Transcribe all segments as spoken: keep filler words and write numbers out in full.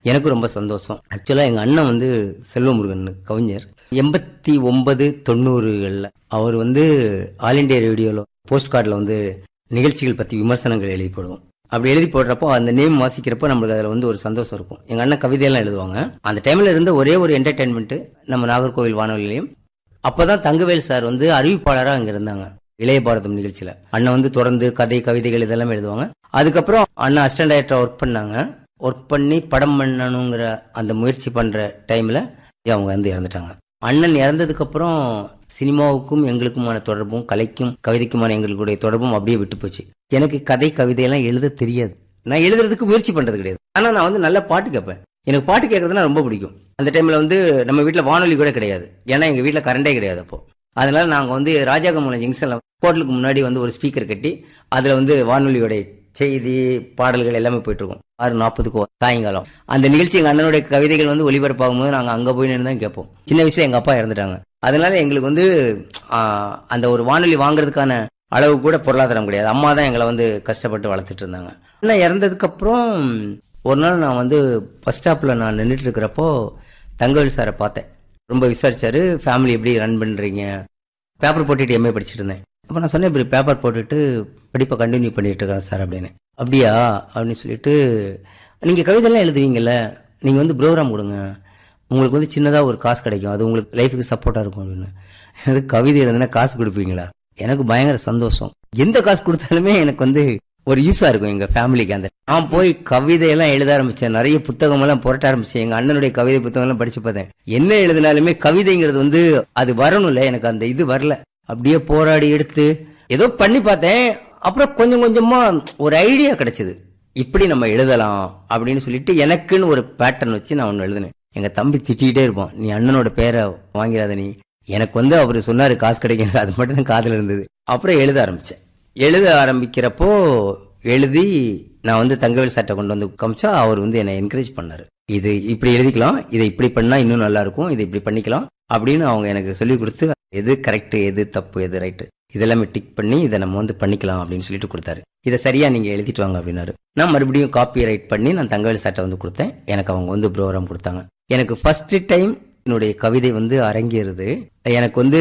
எனக்கு ரொம்ப சந்தோஷம். ஆக்சுவலா எங்க அண்ணன் வந்து செல்வமுருகன் கவிஞர். எண்பத்தி ஒன்பது தொண்ணூறுகள்ல அவர் வந்து ஆல் இண்டியா ரேடியோல போஸ்ட் கார்டில் வந்து நிகழ்ச்சிகள் பத்தி விமர்சனங்கள் எழுதி போடுவோம். அப்படி எழுதி போடுறப்போ அந்த நேம் வாசிக்கிறப்போ நம்மளுக்கு அதில் வந்து ஒரு சந்தோஷம் இருக்கும். எங்க அண்ணன் கவிதையெல்லாம் எழுதுவாங்க. அந்த டைம்ல இருந்த ஒரே ஒரு என்டர்டைன்மெண்ட் நம்ம நாகர்கோவில் வானொலியிலையும் அப்பதான் தங்கவேல் சார் வந்து அறிவிப்பாளராக அங்க இருந்தாங்க இளைய பாரதம் நிகழ்ச்சியில. அண்ணன் வந்து தொடர்ந்து கதை கவிதைகள் இதெல்லாம் எழுதுவாங்க. அதுக்கப்புறம் அண்ணன் அசிஸ்டன்ட் டைரக்டர் ஒர்க் பண்ணாங்க. ஒர்க் பண்ணி படம் பண்ணணுங்கிற அந்த முயற்சி பண்ற டைம்ல அவங்க வந்து இறந்துட்டாங்க. அண்ணன் இறந்ததுக்கு அப்புறம் சினிமாவுக்கும் எங்களுக்குமான தொடர்பும் கலைக்கும் கவிதைக்குமான எங்களுடைய தொடர்பும் அப்படியே விட்டு போச்சு. எனக்கு கதை கவிதையெல்லாம் எழுத தெரியாது. நான் எழுதுறதுக்கு முயற்சி பண்றது கிடையாது. ஆனா நான் வந்து நல்ல பாட்டு கேட்பேன். எனக்கு பாட்டு கேட்கறதுனா ரொம்ப பிடிக்கும். அந்த டைம்ல வந்து நம்ம வீட்டுல வானொலி கூட கிடையாது. ஏன்னா எங்க வீட்டுல கரண்டே கிடையாது அப்போ. அதனால நாங்க வந்து ராஜாகமலம் ஜங்ஷன்ல ஹோட்டலுக்கு முன்னாடி வந்து ஒரு ஸ்பீக்கர் கட்டி அதுல வந்து வானொலியோட செய்தி பாடல்கள் எல்லாமே போயிட்டு இருக்கும். ஆறு நாற்பதுக்கு சாயங்காலம் அந்த நிகழ்ச்சி எங்க அண்ணனுடைய கவிதைகள் வந்து ஒளிபரப்பாகும் போது நாங்க அங்க போய் நின்று தான் கேட்போம். சின்ன வயசுல எங்க அப்பா இறந்துட்டாங்க. அதனால எங்களுக்கு வந்து அந்த ஒரு வானொலி வாங்குறதுக்கான அளவு கூட பொருளாதாரம் கிடையாது. அம்மா தான் எங்களை வந்து கஷ்டப்பட்டு வளர்த்துட்டு இருந்தாங்க. அண்ணன் இறந்ததுக்கு அப்புறம் ஒரு நாள் நான் வந்து பஸ் ஸ்டாப்ல நான் நின்றுட்டு இருக்கிறப்போ தங்கவேல் சாரை பார்த்தேன். ரொம்ப விசாரிச்சாரு, ஃபேமிலி எப்படி ரன் பண்றீங்க. பேப்பர் போட்டுட்டு எம்ஏ படிச்சுட்டு இருந்தேன். அப்போ நான் சொன்னேன், இப்படி பேப்பர் போட்டுட்டு படிப்பை கண்டினியூ பண்ணிட்டு இருக்கேன் சார் அப்படின்னு. அப்படியா அப்படின்னு சொல்லிட்டு, நீங்க கவிதைலாம் எழுதுவீங்கல்ல, நீங்க வந்து ப்ரோக்ராம் கொடுங்க, உங்களுக்கு வந்து சின்னதாக ஒரு காசு கிடைக்கும், அது உங்களுக்கு லைஃபுக்கு சப்போர்ட்டா இருக்கும் அப்படின்னு. எனக்கு கவிதை எழுதுனா காசு கொடுப்பீங்களா? எனக்கு பயங்கர சந்தோஷம். எந்த காசு கொடுத்தாலுமே எனக்கு வந்து ஒரு யூஸா இருக்கும் எங்க ஃபேமிலிக்கு. அந்த நான் போய் கவிதையெல்லாம் எழுத ஆரம்பிச்சேன். நிறைய புத்தகம் எல்லாம் புரட்ட ஆரம்பிச்சேன். எங்க அண்ணனுடைய கவிதை புத்தகம் எல்லாம் படிச்சு பார்த்தேன். என்ன எழுதினாலுமே கவிதைங்கிறது வந்து அது வரணும்ல, எனக்கு அந்த இது வரல. அப்படியே போராடி எடுத்து ஏதோ பண்ணி பார்த்தேன். அப்புறம் கொஞ்சம் கொஞ்சமா ஒரு ஐடியா கிடைச்சது, இப்படி நம்ம எழுதலாம் அப்படின்னு சொல்லிட்டு எனக்குன்னு ஒரு பேட்டர்ன் வச்சு நான் ஒன்னு எழுதினேன். எங்க தம்பி திட்டிகிட்டே இருப்பான், நீ அண்ணனோட பேரை வாங்கிறாத நீ. எனக்கு வந்து அவரு சொன்னாரு காசு கிடைக்கும், அது மட்டும் தான் காதுல இருந்தது. அப்புறம் எழுத ஆரம்பிச்சேன். எழுத ஆரம்பிக்கிறப்போ எழுதி நான் வந்து தங்கவேல் சார்ட்ட கொண்டு வந்து காமிச்சா அவர் வந்து என்னை என்கரேஜ் பண்ணாரு. இது இப்படி எழுதிக்கலாம், இதை இப்படி பண்ணா இன்னும் நல்லா இருக்கும், இதை இப்படி பண்ணிக்கலாம் அப்படின்னு அவங்க எனக்கு சொல்லி கொடுத்து எது கரெக்ட் எது தப்பு எது ரைட்டு இதெல்லாமே டிக் பண்ணி இதை நம்ம வந்து பண்ணிக்கலாம் அப்படின்னு சொல்லிட்டு கொடுத்தாரு. இதை சரியா நீங்க எழுதிட்டு வாங்க அப்படின்னாரு. நான் மறுபடியும் காப்பி ரைட் பண்ணி நான் தங்கவேல் சார்ட்ட வந்து கொடுத்தேன். எனக்கு அவங்க வந்து ப்ரோக்ராம் கொடுத்தாங்க. எனக்கு ஃபர்ஸ்ட் டைம் என்னுடைய கவிதை வந்து அரங்கேறுது. எனக்கு வந்து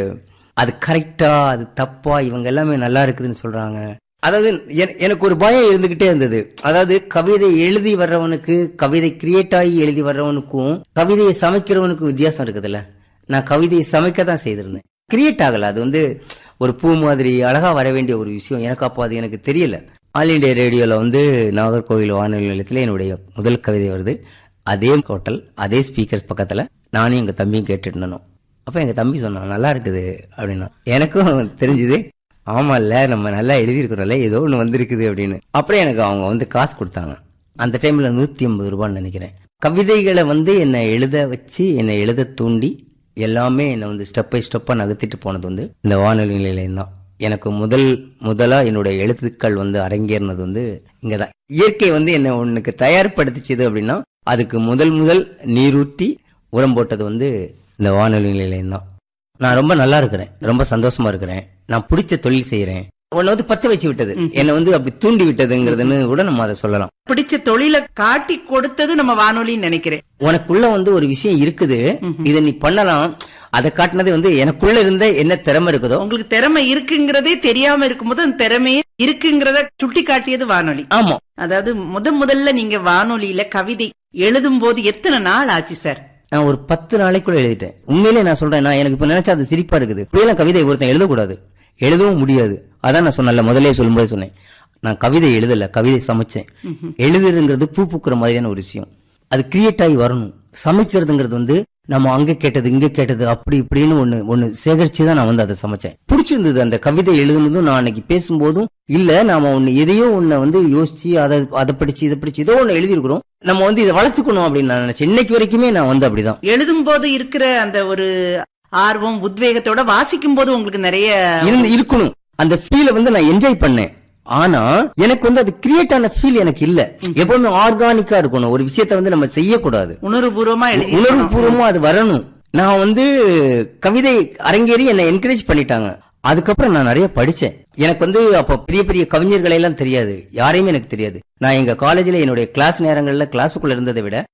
அது கரெக்டா அது தப்பா இவங்க எல்லாமே நல்லா இருக்குதுன்னு சொல்றாங்க. அதாவது எனக்கு ஒரு பயம் இருந்துகிட்டே இருந்தது. அதாவது கவிதை எழுதி வர்றவனுக்கு, கவிதை கிரியேட் ஆகி எழுதி வர்றவனுக்கும் கவிதையை சமைக்கிறவனுக்கும் வித்தியாசம் இருக்குதுல்ல. நான் கவிதையை சமைக்க தான் செய்திருந்தேன், கிரியேட் ஆகல. அது வந்து ஒரு பூ மாதிரி அழகா வர வேண்டிய ஒரு விஷயம். எனக்கு அப்போ அது எனக்கு தெரியல. ஆல் இண்டியா ரேடியோல வந்து நாகர்கோவில் வானொலி நிலையத்துல என்னுடைய முதல் கவிதை வருது. அதே ஹோட்டல் அதே ஸ்பீக்கர் பக்கத்துல நானும் எங்க தம்பியும் கேட்டுட்டு இருந்தோம். அப்ப எங்க தம்பி சொன்னான், நல்லா இருக்குது அப்படின்னா. எனக்கும் தெரிஞ்சது, ஆமா இல்ல நம்ம நல்லா எழுதியிருக்கிறோம்ல, ஏதோ ஒண்ணு வந்திருக்குது அப்படின்னு. அப்புறம் எனக்கு அவங்க வந்து காசு கொடுத்தாங்க. அந்த டைம்ல நூத்தி ஐம்பது ரூபான்னு நினைக்கிறேன். கவிதைகளை வந்து என்னை எழுத வச்சு என்னை எழுத தூண்டி எல்லாமே என்னை வந்து ஸ்டெப் பை ஸ்டெப்பா நகர்த்திட்டு போனது வந்து இந்த வானொலி நிலையம் தான். எனக்கு முதல் முதலா என்னுடைய எழுத்துக்கள் வந்து அரங்கேறினது வந்து இங்கதான். இயற்கை வந்து என்னை ஒண்ணுக்கு தயார்படுத்திச்சது அப்படின்னா அதுக்கு முதல் முதல் நீரூட்டி உரம் போட்டது வந்து இந்த வானொலி நிலையம் தான். நான் ரொம்ப நல்லா இருக்கிறேன், ரொம்ப சந்தோஷமா இருக்கிறேன். நான் பிடிச்ச தொழில் செய்யறேன். உன்னை வந்து பத்த வச்சு விட்டது, என்னை வந்து அப்படி தூண்டி விட்டதுங்கிறதுன்னு கூட நம்ம அதை சொல்லலாம். பிடிச்ச தொழிலை காட்டி கொடுத்தது நம்ம வானொலின்னு நினைக்கிறேன். உனக்குள்ள வந்து ஒரு விஷயம் இருக்குது, இதை நீ பண்ணலாம். அதை காட்டினது வந்து எனக்குள்ள இருந்த என்ன திறமை இருக்குதோ. உங்களுக்கு திறமை இருக்குங்கிறதே தெரியாம இருக்கும்போது அந்த திறமையே இருக்குங்கிறத சுட்டி காட்டியது வானொலி. ஆமா, அதாவது முத முதல்ல நீங்க வானொலியில கவிதை எழுதும் போது எத்தனை நாள் ஆச்சு சார்? நான் ஒரு பத்து நாளைக்குள்ள எழுதிட்டேன். உண்மையிலே நான் சொல்றேன், நான் எனக்கு இப்ப நினைச்சா அது சிரிப்பா இருக்குது. இப்படியெல்லாம் கவிதை ஒருத்தன் எழுதக்கூடாது, எழுதவும் முடியாது. அதான் நான் சொன்னேன்ல, முதலே சொல்லும்போது சொன்னேன், நான் கவிதை எழுதல, கவிதை சமைச்சேன். எழுதுறதுங்கிறது பூ பூக்குற மாதிரியான ஒரு விஷயம். அது கிரியேட் ஆகி வரணும். சமைக்கிறதுங்கிறது வந்து நம்ம அங்க கேட்டது இங்க கேட்டது அப்படி இப்படின்னு ஒண்ணு ஒண்ணு சேகரிச்சுதான் நான் வந்து அதை சமைச்சேன். பிடிச்சிருந்தது அந்த கவிதை எழுதுனதும். நான் அன்னைக்கு பேசும்போதும் இல்ல, நாம ஒண்ணு எதையோ ஒண்ணு வந்து யோசிச்சு அதை அதை படிச்சு இதை படிச்சு ஏதோ ஒண்ணு எழுதிருக்கிறோம், நம்ம வந்து இதை வளர்த்துக்கணும் அப்படின்னு நான் நினைச்சேன். இன்னைக்கு வரைக்குமே நான் வந்து அப்படிதான். எழுதும் போது இருக்கிற அந்த ஒரு ஆர்வம் உத்வேகத்தோட வாசிக்கும் போது உங்களுக்கு நிறைய இருந்து இருக்கணும். அந்த ஃபீலை வந்து நான் என்ஜாய் பண்ணேன். ஆனா எனக்கு வந்து அது கிரியேட் ஆன ஃபீல் எனக்கு இல்ல. எப்பவுமே ஆர்கானிக்கா இருக்கணும். ஒரு விஷயத்த வந்து நம்ம செய்யக்கூடாது, உணர்வுபூர்வமா உணர்வுபூர்வமா அது வரணும். நான் வந்து கவிதை அரங்கேறி என்னை என்கரேஜ் பண்ணிட்டாங்க. அதுக்கப்புறம் நான் நிறைய படிச்சேன். எனக்கு வந்து அப்ப பெரிய பெரிய கவிஞர்களை எல்லாம் தெரியாது, யாரையுமே எனக்கு தெரியாது. நான் எங்க காலேஜ்ல என்னுடைய கிளாஸ் நேரங்கள்ல கிளாஸுக்குள்ள இருந்ததை விட